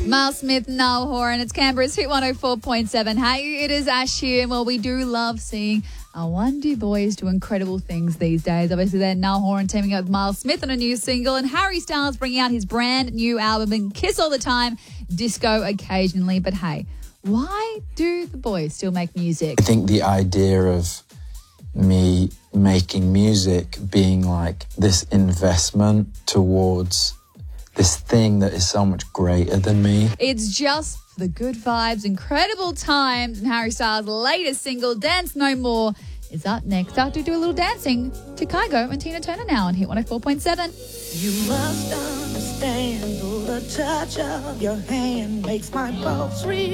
Miles Smith, Niall Horan. It's Canberra's Hit 104.7. Hey, it is Ash here. And well, we do love seeing our Wonder Boys do incredible things these days. Obviously, then Niall Horan teaming up with Miles Smith on a new single, and Harry Styles bringing out his brand new album and Kiss All the Time, Disco occasionally. But hey, why do the boys still make music? I think the idea of me making music being like this investment towards this thing that is so much greater than me. It's just the good vibes, incredible times, and Harry Styles' latest single, Dance No More, is up next. After do a little dancing to Kygo and Tina Turner now on Hit 104.7. You must understand, the touch of your hand makes my pulse real.